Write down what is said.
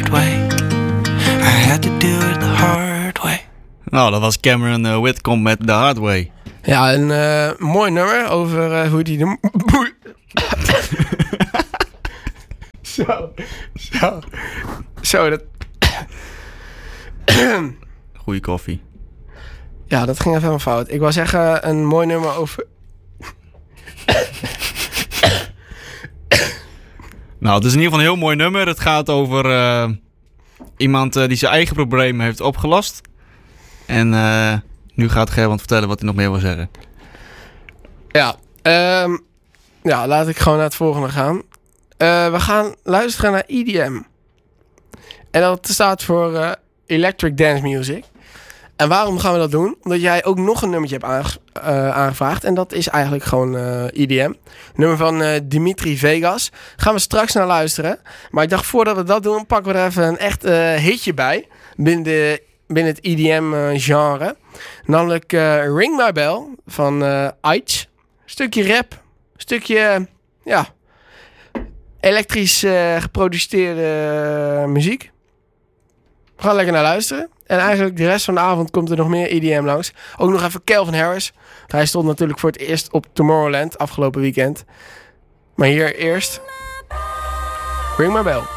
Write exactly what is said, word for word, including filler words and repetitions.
hard way. I had to do it the hard way. Nou, dat was Cameron uh, Whitcomb met The Hard Way. Ja, een uh, mooi nummer over uh, hoe die de... zo, zo, zo, dat... Goeie koffie. Ja, dat ging even helemaal fout. Ik wou zeggen, een mooi nummer over... Nou, het is in ieder geval een heel mooi nummer. Het gaat over uh, iemand uh, die zijn eigen problemen heeft opgelost. En uh, nu gaat Gerbrand vertellen wat hij nog meer wil zeggen. Ja, um, ja, laat ik gewoon naar het volgende gaan. Uh, we gaan luisteren naar E D M. En dat staat voor uh, Electric Dance Music. En waarom gaan we dat doen? Omdat jij ook nog een nummertje hebt aange- uh, aangevraagd. En dat is eigenlijk gewoon uh, E D M. Nummer van uh, Dimitri Vegas. Gaan we straks naar luisteren. Maar ik dacht, voordat we dat doen, pakken we er even een echt uh, hitje bij. Binnen, de, binnen het E D M-genre. Uh, Namelijk uh, Ring My Bell van uh, Aitch. Stukje rap. Stukje, uh, ja, elektrisch uh, geproduceerde uh, muziek. We gaan lekker naar luisteren. En eigenlijk de rest van de avond komt er nog meer E D M langs. Ook nog even Calvin Harris. Hij stond natuurlijk voor het eerst op Tomorrowland afgelopen weekend. Maar hier eerst Ring My Bell.